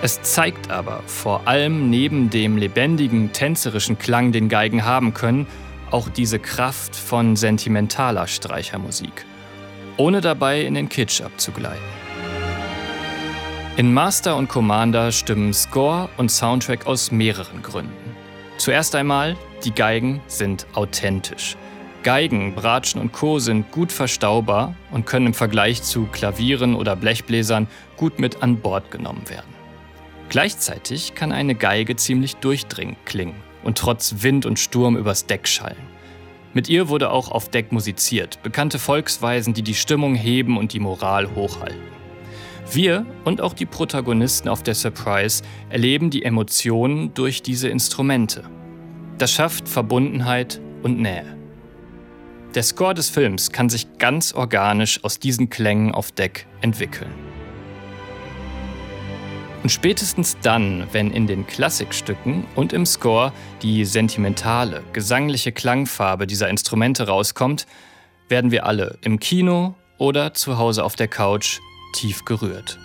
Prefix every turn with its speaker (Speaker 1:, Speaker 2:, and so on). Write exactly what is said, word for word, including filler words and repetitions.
Speaker 1: Es zeigt aber vor allem neben dem lebendigen, tänzerischen Klang, den Geigen haben können, auch diese Kraft von sentimentaler Streichermusik, ohne dabei in den Kitsch abzugleiten. In Master und Commander stimmen Score und Soundtrack aus mehreren Gründen. Zuerst einmal, die Geigen sind authentisch. Geigen, Bratschen und Co. sind gut verstaubar und können im Vergleich zu Klavieren oder Blechbläsern gut mit an Bord genommen werden. Gleichzeitig kann eine Geige ziemlich durchdringend klingen und trotz Wind und Sturm übers Deck schallen. Mit ihr wurde auch auf Deck musiziert, bekannte Volksweisen, die die Stimmung heben und die Moral hochhalten. Wir und auch die Protagonisten auf der Surprise erleben die Emotionen durch diese Instrumente. Das schafft Verbundenheit und Nähe. Der Score des Films kann sich ganz organisch aus diesen Klängen auf Deck entwickeln. Und spätestens dann, wenn in den Klassikstücken und im Score die sentimentale, gesangliche Klangfarbe dieser Instrumente rauskommt, werden wir alle im Kino oder zu Hause auf der Couch tief gerührt.